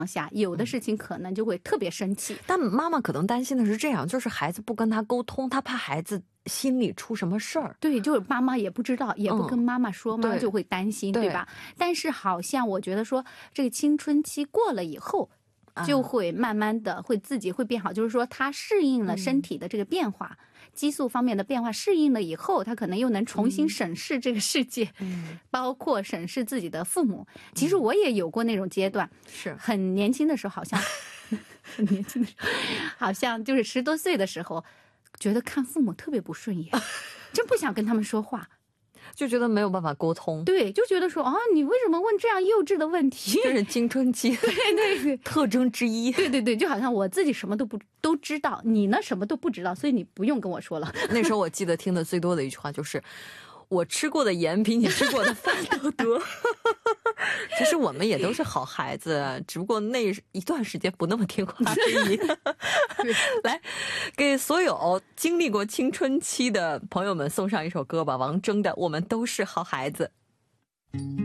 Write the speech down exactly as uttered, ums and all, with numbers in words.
下，有的事情可能就会特别生气。 但妈妈可能担心的是这样，就是孩子不跟他沟通，他怕孩子心里出什么事儿。 对，就是妈妈也不知道，也不跟妈妈说，妈妈就会担心，对吧？但是好像我觉得说，这个青春期过了以后，就会慢慢的会自己会变好，就是说他适应了身体的这个变化，激素方面的变化适应了以后，他可能又能重新审视这个世界，包括审视自己的父母。其实我也有过那种阶段， 是很年轻的时候，好像很年轻的时候，好像就是十多岁的时候，觉得看父母特别不顺眼，真不想跟他们说话。 就觉得没有办法沟通， 对，就觉得说啊，你为什么问这样幼稚的问题？ 这是青春期对对对特征之一。 对对对，就好像我自己什么都不都知道，你呢什么都不知道，所以你不用跟我说了。 那时候我记得听的最多的一句话就是，我吃过的盐比你吃过的饭都多。其实我们也都是好孩子，只不过那一段时间不那么听话而已。来，给所有经历过青春期的朋友们送上一首歌吧，王铮的《我们都是好孩子》。